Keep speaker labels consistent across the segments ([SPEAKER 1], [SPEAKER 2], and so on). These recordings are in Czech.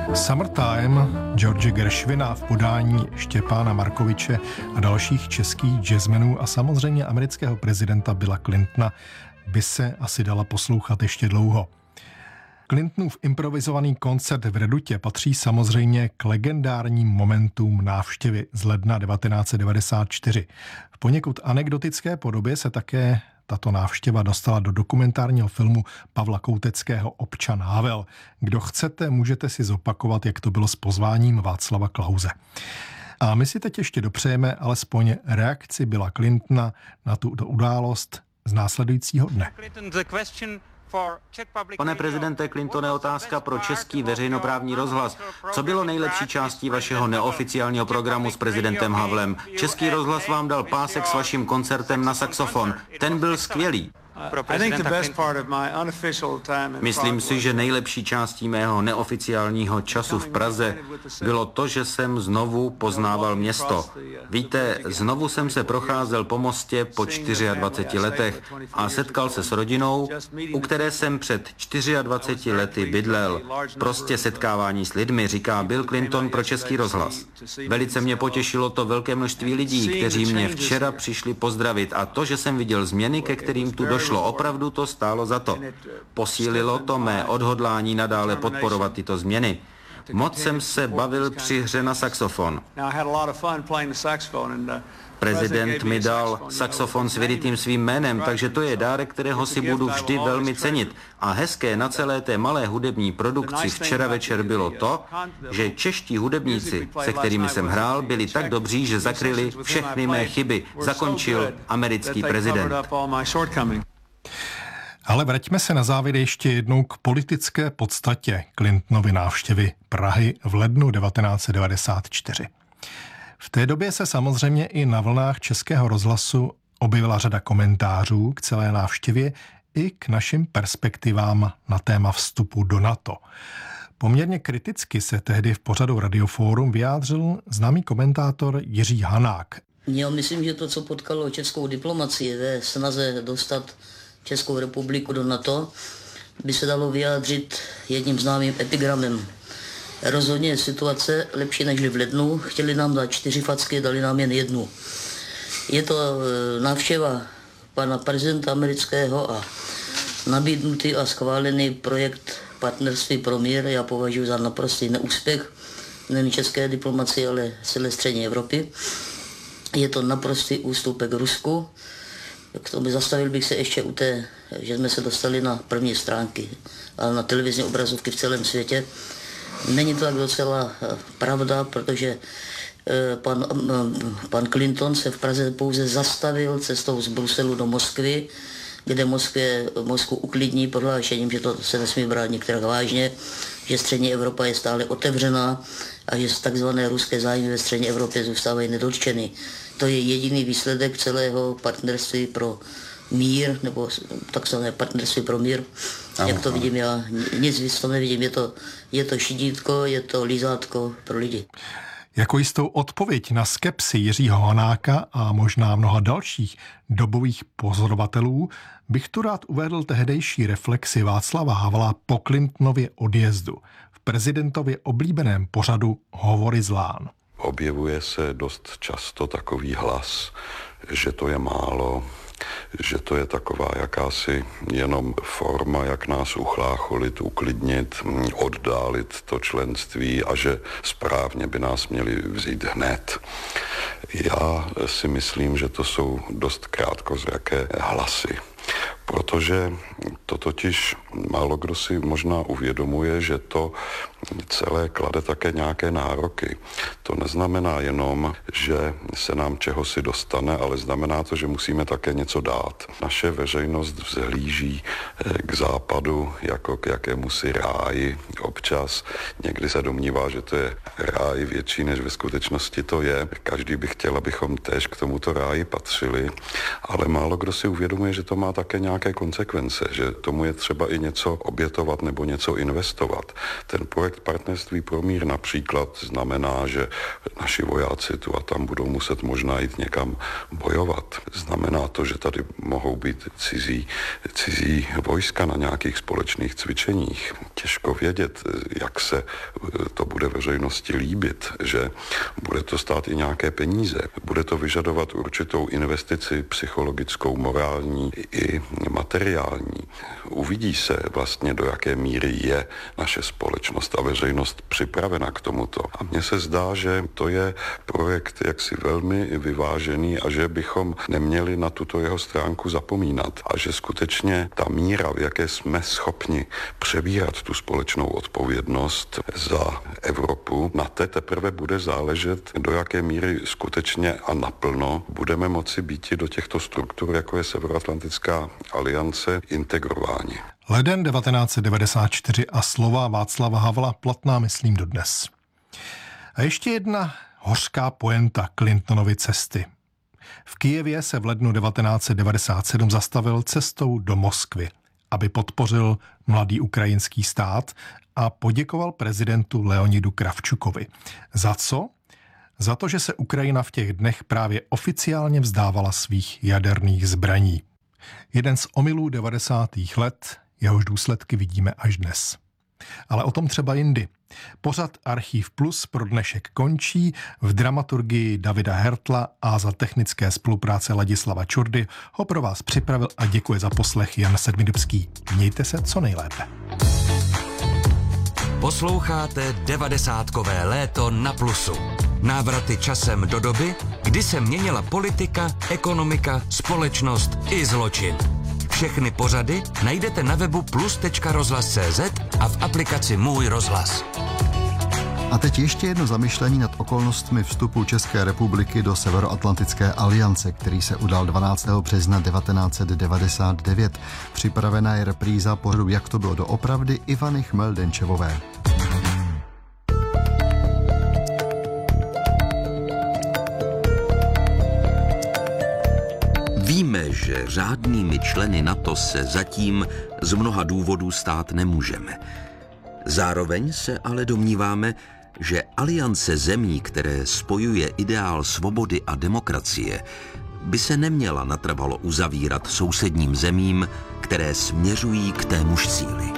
[SPEAKER 1] Summertime George Gershwina v podání Štěpána Markoviče a dalších českých jazzmenů a samozřejmě amerického prezidenta Billa Clintona by se asi dala poslouchat ještě dlouho. Clintonův improvizovaný koncert v Redutě patří samozřejmě k legendárním momentům návštěvy z ledna 1994. V poněkud anekdotické podobě se také tato návštěva dostala do dokumentárního filmu Pavla Kouteckého Občan Havel. Kdo chcete, můžete si zopakovat, jak to bylo s pozváním Václava Klause. A my si teď ještě dopřejeme alespoň reakci Billa Clintona na tuto událost z následujícího dne.
[SPEAKER 2] Pane prezidente Clintone, otázka pro český veřejnoprávní rozhlas. Co bylo nejlepší částí vašeho neoficiálního programu s prezidentem Havlem? Český rozhlas vám dal pásek s vaším koncertem na saxofon. Ten byl skvělý. Myslím si, že nejlepší částí mého neoficiálního času v Praze bylo to, že jsem znovu poznával město. Víte, znovu jsem se procházel po mostě po 24 letech a setkal se s rodinou, u které jsem před 24 lety bydlel. Prostě setkávání s lidmi, říká Bill Clinton pro Český rozhlas. Velice mě potěšilo to velké množství lidí, kteří mě včera přišli pozdravit, a to, že jsem viděl změny, ke kterým tu došlo. Opravdu to stálo za to. Posílilo to mé odhodlání nadále podporovat tyto změny. Moc jsem se bavil při hře na saxofon. Prezident mi dal saxofon s vyrytým svým jménem, takže to je dárek, kterého si budu vždy velmi cenit. A hezké na celé té malé hudební produkci včera večer bylo to, že čeští hudebníci, se kterými jsem hrál, byli tak dobří, že zakryli všechny mé chyby. Zakončil americký prezident.
[SPEAKER 1] Ale vraťme se na závěr ještě jednou k politické podstatě Clintonovy návštěvy Prahy v lednu 1994. V té době se samozřejmě i na vlnách Českého rozhlasu objevila řada komentářů k celé návštěvě i k našim perspektivám na téma vstupu do NATO. Poměrně kriticky se tehdy v pořadu Radioforum vyjádřil známý komentátor Jiří Hanák.
[SPEAKER 3] Já myslím, že to, co potkalo českou diplomacii ve snaze dostat Českou republiku do NATO, by se dalo vyjádřit jedním známým epigramem. Rozhodně je situace lepší než v lednu. Chtěli nám dát 4 facky, dali nám jen 1. Je to návštěva pana prezidenta amerického a nabídnutý a schválený projekt Partnerství pro mír. Já považuji za naprostý neúspěch nejen české diplomacie, ale celé střední Evropy. Je to naprostý ústupek Rusku. K tomu zastavil bych se ještě u té, že jsme se dostali na první stránky a na televizní obrazovky v celém světě. Není to tak docela pravda, protože pan Clinton se v Praze pouze zastavil cestou z Bruselu do Moskvy, kde Moskvu uklidní prohlášením, že to se nesmí brát některá vážně, že střední Evropa je stále otevřená a že takzvané ruské zájmy ve střední Evropě zůstávají nedotčeny. To je jediný výsledek celého partnerství pro mír, nebo takzvané partnerství pro mír. Jak to vidím já, nic víc to nevidím, je to šidítko, je to lízátko pro lidi.
[SPEAKER 1] Jako jistou odpověď na skepsi Jiřího Hanáka a možná mnoha dalších dobových pozorovatelů bych tu rád uvedl tehdejší reflexi Václava Havla po Clintonově odjezdu v prezidentově oblíbeném pořadu Hovory z lán.
[SPEAKER 4] Objevuje se dost často takový hlas, že to je málo, že to je taková jakási jenom forma, jak nás uchlácholit, uklidnit, oddálit to členství a že správně by nás měli vzít hned. Já si myslím, že to jsou dost krátkozraké hlasy, protože to totiž málo kdo si možná uvědomuje, že to celé klade také nějaké nároky. To neznamená jenom, že se nám čehosi dostane, ale znamená to, že musíme také něco dát. Naše veřejnost vzhlíží k západu jako k jakémusi ráji občas. Někdy se domnívá, že to je ráj větší, než ve skutečnosti to je. Každý by chtěl, abychom též k tomuto ráji patřili, ale málo kdo si uvědomuje, že to má také nějaké nějaké konsekvence, že tomu je třeba i něco obětovat nebo něco investovat. Ten projekt Partnerství pro mír například znamená, že naši vojáci tu a tam budou muset možná jít někam bojovat. Znamená to, že tady mohou být cizí vojska na nějakých společných cvičeních. Těžko vědět, jak se to bude veřejnosti líbit, že bude to stát i nějaké peníze. Bude to vyžadovat určitou investici psychologickou, morální i materiální. Uvidí se vlastně, do jaké míry je naše společnost a veřejnost připravena k tomuto. A mně se zdá, že to je projekt jaksi velmi vyvážený a že bychom neměli na tuto jeho stránku zapomínat. A že skutečně ta míra, v jaké jsme schopni přebírat tu společnou odpovědnost za Evropu, na té teprve bude záležet, do jaké míry skutečně a naplno budeme moci být do těchto struktur, jako je Severoatlantická aliance, integrováni.
[SPEAKER 1] Leden 1994 a slova Václava Havla platná, myslím, dodnes. A ještě jedna hořká poenta Clintonovy cesty. V Kyjevě se v lednu 1997 zastavil cestou do Moskvy, aby podpořil mladý ukrajinský stát a poděkoval prezidentu Leonidu Kravčukovi. Za co? Za to, že se Ukrajina v těch dnech právě oficiálně vzdávala svých jaderných zbraní. Jeden z omylů 90. let, jehož důsledky vidíme až dnes. Ale o tom třeba jindy. Pořad Archív Plus pro dnešek končí, v dramaturgii Davida Hertla a za technické spolupráce Ladislava Čurdy ho pro vás připravil a děkuje za poslech Jan Sedmidubský. Mějte se co nejlépe.
[SPEAKER 5] Posloucháte 90kové léto na Plusu. Návraty časem do doby, kdy se měnila politika, ekonomika, společnost i zločin. Všechny pořady najdete na webu plus.rozhlas.cz a v aplikaci Můj rozhlas.
[SPEAKER 6] A teď ještě jedno zamyšlení nad okolnostmi vstupu České republiky do Severoatlantické aliance, který se udal 12. března 1999. Připravená je repríza pořadu Jak to bylo doopravdy Ivany Chmel-Denčevové.
[SPEAKER 5] Víme, že řádnými členy NATO se zatím z mnoha důvodů stát nemůžeme. Zároveň se ale domníváme, že aliance zemí, které spojuje ideál svobody a demokracie, by se neměla natrvalo uzavírat sousedním zemím, které směřují k témuž cíli.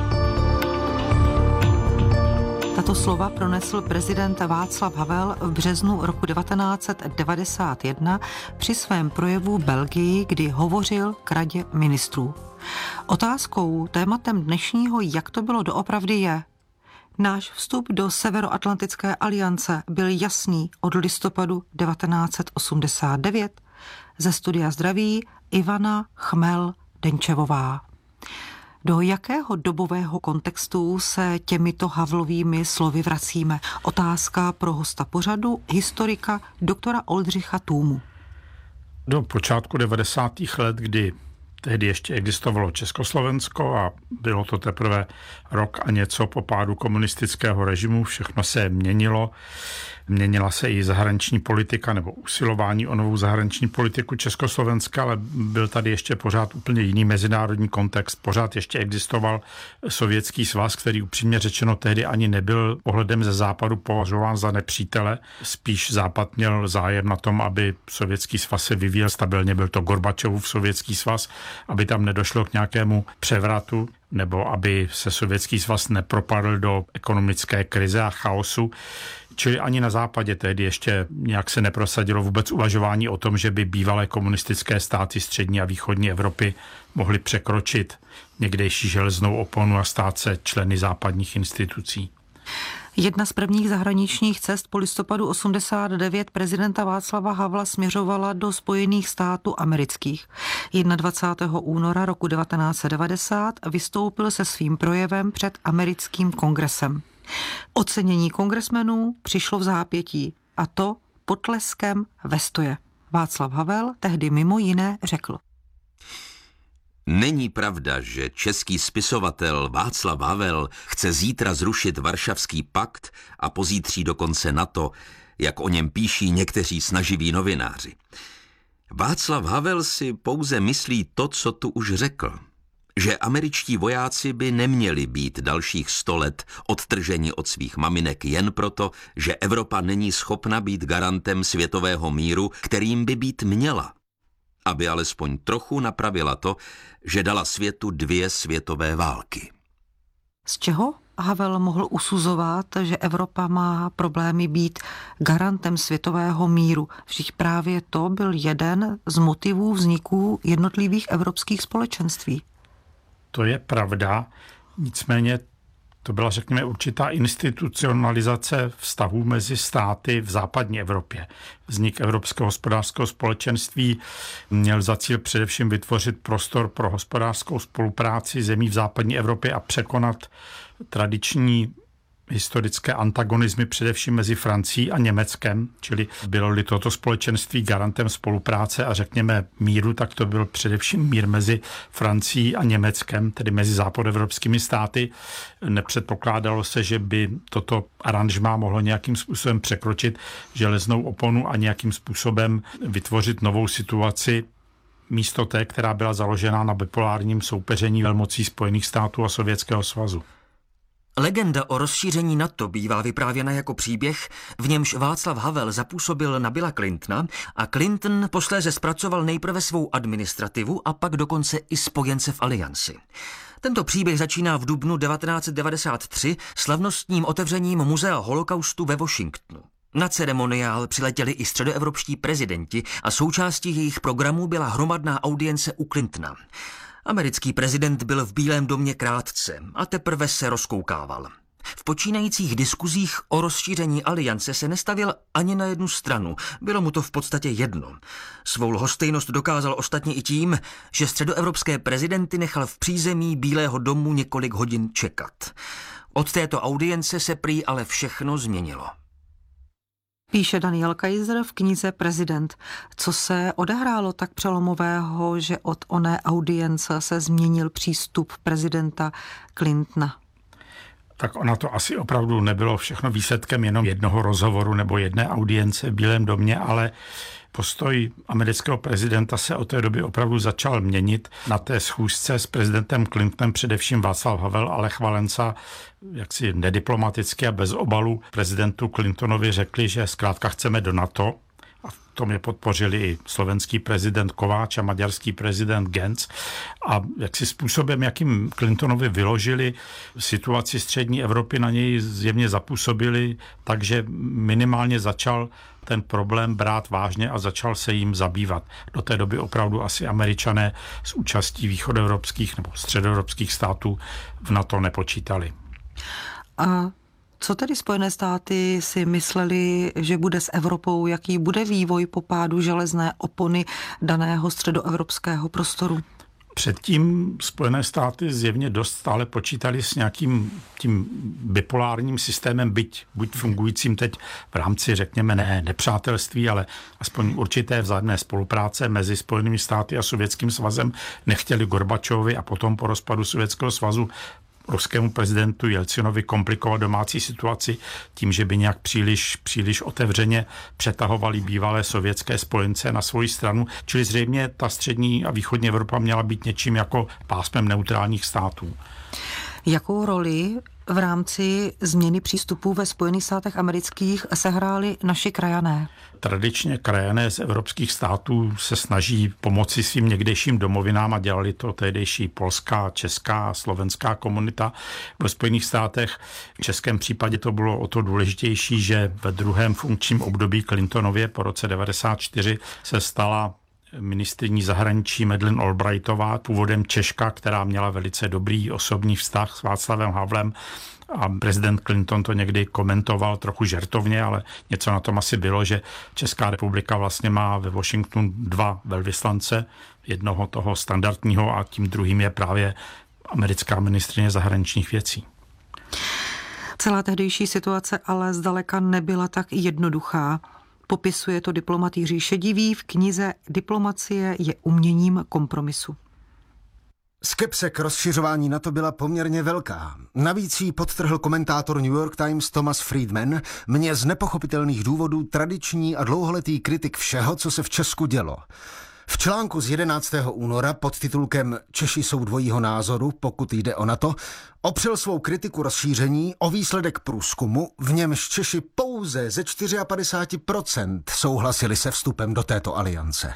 [SPEAKER 7] Tato slova pronesl prezident Václav Havel v březnu roku 1991 při svém projevu v Belgii, kdy hovořil k Radě ministrů. Otázkou, tématem dnešního Jak to bylo doopravdy je: náš vstup do Severoatlantické aliance byl jasný od listopadu 1989. Ze studia zdraví Ivana Chmel-Denčevová. Do jakého dobového kontextu se těmito Havlovými slovy vracíme? Otázka pro hosta pořadu, historika doktora Oldřicha Tůmu.
[SPEAKER 8] Do počátku 90. let, kdy tehdy ještě existovalo Československo a bylo to teprve rok a něco po pádu komunistického režimu, všechno se měnilo. Měnila se i zahraniční politika nebo usilování o novou zahraniční politiku Československa, ale byl tady ještě pořád úplně jiný mezinárodní kontext. Pořád ještě existoval Sovětský svaz, který upřímně řečeno tehdy ani nebyl pohledem ze západu považován za nepřítele. Spíš západ měl zájem na tom, aby Sovětský svaz se vyvíjel stabilně. Byl to Gorbačovův Sovětský svaz, aby tam nedošlo k nějakému převratu, nebo aby se Sovětský svaz nepropadl do ekonomické krize a chaosu. Čili ani na západě tehdy ještě nějak se neprosadilo vůbec uvažování o tom, že by bývalé komunistické státy střední a východní Evropy mohly překročit někdejší železnou oponu a stát se členy západních institucí.
[SPEAKER 7] Jedna z prvních zahraničních cest po listopadu 89 prezidenta Václava Havla směřovala do Spojených států amerických. 21. února roku 1990 vystoupil se svým projevem před americkým kongresem. Ocenění kongresmenů přišlo v zápětí, a to potleskem ve stoje. Václav Havel tehdy mimo jiné řekl:
[SPEAKER 5] Není pravda, že český spisovatel Václav Havel chce zítra zrušit Varšavský pakt a pozítří dokonce NATO, jak o něm píší někteří snaživí novináři. Václav Havel si pouze myslí to, co tu už řekl. Že američtí vojáci by neměli být dalších 100 let odtrženi od svých maminek jen proto, že Evropa není schopna být garantem světového míru, kterým by být měla. Aby alespoň trochu napravila to, že dala světu 2 světové války.
[SPEAKER 7] Z čeho Havel mohl usuzovat, že Evropa má problémy být garantem světového míru? Vždyť právě to byl jeden z motivů vzniku jednotlivých evropských společenství.
[SPEAKER 8] To je pravda, nicméně to byla, řekněme, určitá institucionalizace vztahů mezi státy v západní Evropě. Vznik Evropského hospodářského společenství měl za cíl především vytvořit prostor pro hospodářskou spolupráci zemí v západní Evropě a překonat tradiční historické antagonizmy především mezi Francií a Německem, čili bylo-li toto společenství garantem spolupráce a řekněme míru, tak to byl především mír mezi Francií a Německem, tedy mezi západoevropskými státy. Nepředpokládalo se, že by toto aranžmá mohlo nějakým způsobem překročit železnou oponu a nějakým způsobem vytvořit novou situaci místo té, která byla založena na bipolárním soupeření velmocí Spojených států a Sovětského svazu.
[SPEAKER 9] Legenda o rozšíření NATO bývá vyprávěna jako příběh, v němž Václav Havel zapůsobil na Billa Clintona a Clinton posléze zpracoval nejprve svou administrativu a pak dokonce i spojence v alianci. Tento příběh začíná v dubnu 1993 slavnostním otevřením Muzea holokaustu ve Washingtonu. Na ceremoniál přiletěli i středoevropští prezidenti a součástí jejich programu byla hromadná audience u Clintona. Americký prezident byl v Bílém domě krátce a teprve se rozkoukával. V počínajících diskuzích o rozšíření aliance se nestavil ani na jednu stranu, bylo mu to v podstatě jedno. Svou lhostejnost dokázal ostatně i tím, že středoevropské prezidenty nechal v přízemí Bílého domu několik hodin čekat. Od této audience se prý ale všechno změnilo.
[SPEAKER 7] Píše Daniel Kaiser v knize Prezident. Co se odehrálo tak přelomového, že od oné audience se změnil přístup prezidenta Clintona?
[SPEAKER 8] Tak ona to asi opravdu nebylo všechno výsledkem jenom jednoho rozhovoru nebo jedné audience v Bílém domě, ale postoj amerického prezidenta se od té doby opravdu začal měnit. Na té schůzce s prezidentem Clintonem především Václav Havel a Lech Valensa jaksi nediplomaticky a bez obalu prezidentu Clintonovi řekli, že zkrátka chceme do NATO. A v tom je podpořili i slovenský prezident Kováč a maďarský prezident Genz. A jaksi způsobem, jakým Clintonovi vyložili situaci střední Evropy, na něj zjevně zapůsobili, takže minimálně začal ten problém brát vážně a začal se jim zabývat. Do té doby opravdu asi Američané s účastí východoevropských nebo středoevropských států v NATO nepočítali.
[SPEAKER 7] A co tedy Spojené státy si mysleli, že bude s Evropou, jaký bude vývoj po pádu železné opony daného středoevropského prostoru?
[SPEAKER 8] Předtím Spojené státy zjevně dost stále počítali s nějakým tím bipolárním systémem, buď fungujícím teď v rámci, řekněme, ne nepřátelství, ale aspoň určité vzájemné spolupráce mezi Spojenými státy a Sovětským svazem. Nechtěli Gorbačovi a potom po rozpadu Sovětského svazu ruskému prezidentu Jelcinovi komplikovat domácí situaci tím, že by nějak příliš otevřeně přetahovali bývalé sovětské spojence na svoji stranu. Čili zřejmě ta střední a východní Evropa měla být něčím jako pásmem neutrálních států.
[SPEAKER 7] Jakou roli v rámci změny přístupů ve Spojených státech amerických sehráli naši krajané?
[SPEAKER 8] Tradičně krajané z evropských států se snaží pomoci svým někdejším domovinám a dělali to tehdejší polská, česká, slovenská komunita. Ve Spojených státech v českém případě to bylo o to důležitější, že ve druhém funkčním období Clintonově po roce 1994 se stala ministryní zahraničí Madeleine Albrightová, původem Češka, která měla velice dobrý osobní vztah s Václavem Havlem. A prezident Clinton to někdy komentoval trochu žertovně, ale něco na tom asi bylo, že Česká republika vlastně má ve Washingtonu 2 velvyslance, jednoho toho standardního a tím druhým je právě americká ministryně zahraničních věcí.
[SPEAKER 7] Celá tehdejší situace ale zdaleka nebyla tak jednoduchá. Popisuje to diplomat Jiří Šedivý v knize Diplomacie je uměním kompromisu.
[SPEAKER 10] Skepse k rozšiřování NATO byla poměrně velká. Navíc ji podtrhl komentátor New York Times Thomas Friedman, mě z nepochopitelných důvodů tradiční a dlouholetý kritik všeho, co se v Česku dělo. V článku z 11. února pod titulkem Češi jsou dvojího názoru, pokud jde o NATO, opřel svou kritiku rozšíření o výsledek průzkumu, v němž Češi pouze ze 54% souhlasili se vstupem do této aliance.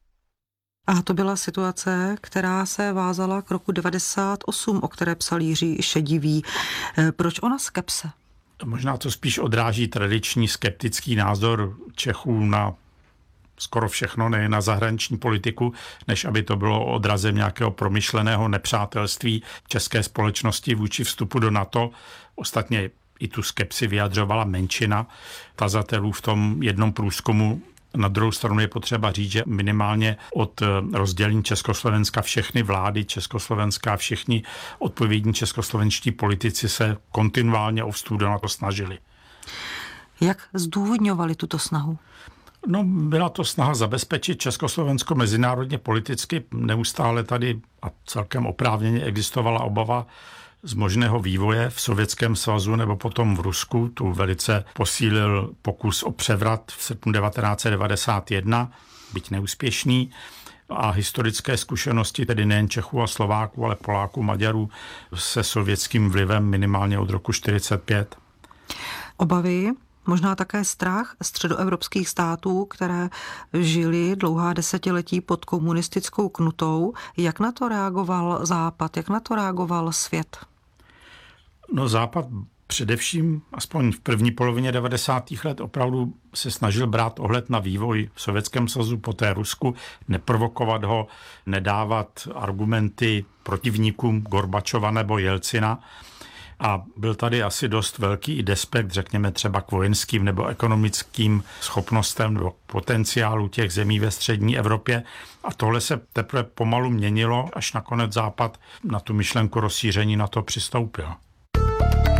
[SPEAKER 7] A to byla situace, která se vázala k roku 98, o které psal Jiří Šedivý. Proč ona skepse?
[SPEAKER 8] Možná to spíš odráží tradiční skeptický názor Čechů na skoro všechno, nejen na zahraniční politiku, než aby to bylo odrazem nějakého promyšleného nepřátelství české společnosti vůči vstupu do NATO. Ostatně i tu skepsi vyjadřovala menšina tazatelů v tom jednom průzkumu. Na druhou stranu je potřeba říct, že minimálně od rozdělení Československa všechny vlády Československa, všichni odpovědní českoslovenští politici se kontinuálně o vstup do NATO snažili.
[SPEAKER 7] Jak zdůvodňovali tuto snahu?
[SPEAKER 8] No, byla to snaha zabezpečit Československo mezinárodně politicky. Neustále tady a celkem oprávněně existovala obava z možného vývoje v Sovětském svazu nebo potom v Rusku. Tu velice posílil pokus o převrat v srpnu 1991, byť neúspěšný. A historické zkušenosti, tedy nejen Čechů a Slováků, ale Poláků, Maďarů se sovětským vlivem minimálně od roku 1945.
[SPEAKER 7] Obavy, možná také strach středoevropských států, které žili dlouhá desetiletí pod komunistickou knutou. Jak na to reagoval Západ? Jak na to reagoval svět?
[SPEAKER 8] No, Západ především, aspoň v první polovině 90. let, opravdu se snažil brát ohled na vývoj v Sovětském svazu, poté Rusku, neprovokovat ho, nedávat argumenty protivníkům Gorbačova nebo Jelcina. A byl tady asi dost velký despekt, řekněme třeba k vojenským nebo ekonomickým schopnostem nebo potenciálu těch zemí ve střední Evropě. A tohle se teprve pomalu měnilo, až nakonec Západ na tu myšlenku rozšíření NATO přistoupil.